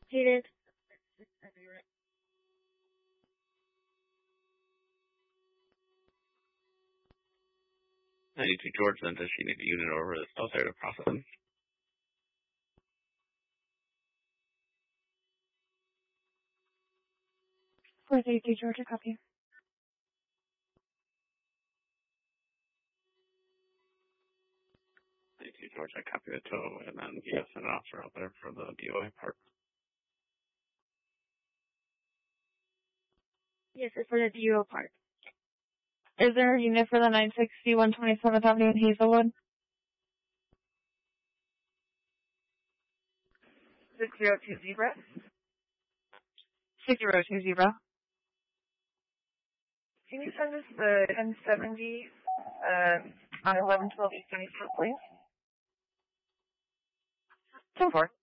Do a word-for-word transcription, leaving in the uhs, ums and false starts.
Heated. ninety-two George, then does she need a unit over the south side of processing? four thirty-two Georgia, copy. ninety-two George, I copy the tow, and then you send an officer out there for the D O I part. Yes, it's for the D U O part. Is there a unit for the nine sixty, one twenty-seventh Avenue in Hazelwood? six zero two zebra. six zero two zebra. Can you send us the ten seventy uh, on eleven twelve East East, please? ten four.